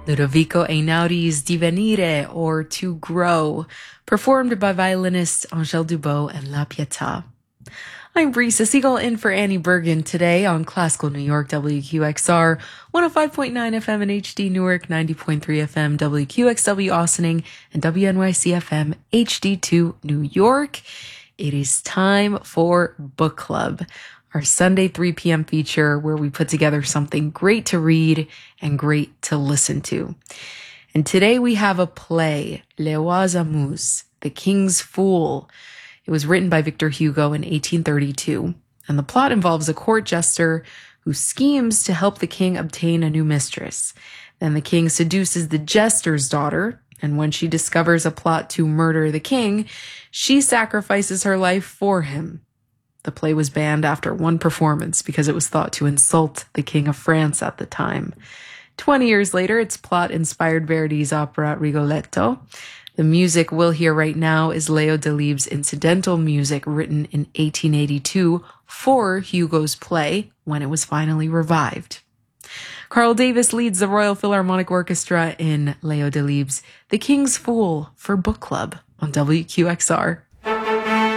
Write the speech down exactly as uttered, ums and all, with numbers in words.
Ludovico Einauri's Divenire, or To Grow, performed by violinists Angèle Dubot and La Pietà. I'm Brisa Siegel in for Annie Bergen today on Classical New York W Q X R, one oh five point nine F M in H D Newark, ninety point three F M W Q X W Austining, and W N Y C F M H D two New York. It is time for Book Club, our Sunday three p.m. feature where we put together something great to read and great to listen to. And today we have a play, Le Roi Amuse, The King's Fool. It was written by Victor Hugo in eighteen thirty-two, and the plot involves a court jester who schemes to help the king obtain a new mistress. Then the king seduces the jester's daughter, and when she discovers a plot to murder the king, she sacrifices her life for him. The play was banned after one performance because it was thought to insult the King of France at the time. Twenty years later, its plot inspired Verdi's opera Rigoletto. The music we'll hear right now is Léo Delibes' incidental music written in eighteen eighty-two for Hugo's play when it was finally revived. Carl Davis leads the Royal Philharmonic Orchestra in Léo Delibes' The King's Fool for Book Club on W Q X R.